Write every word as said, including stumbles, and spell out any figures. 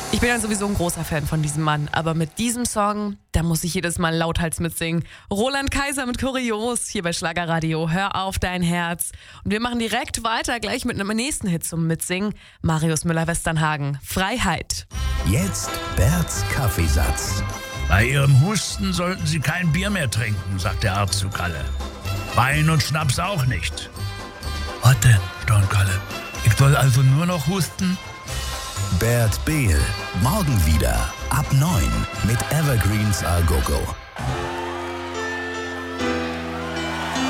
Ich bin ja sowieso ein großer Fan von diesem Mann, aber mit diesem Song, da muss ich jedes Mal lauthals mitsingen. Roland Kaiser mit Kurios hier bei Schlagerradio. Hör auf dein Herz. Und wir machen direkt weiter, gleich mit einem nächsten Hit zum Mitsingen. Marius Müller-Westernhagen, Freiheit. Jetzt Berts Kaffeesatz. Bei Ihrem Husten sollten Sie kein Bier mehr trinken, sagt der Arzt zu Kalle. Wein und Schnaps auch nicht. Was denn, staunt Kalle? Ich soll also nur noch husten? Bert Behl, morgen wieder ab neun mit Evergreens A Go Go.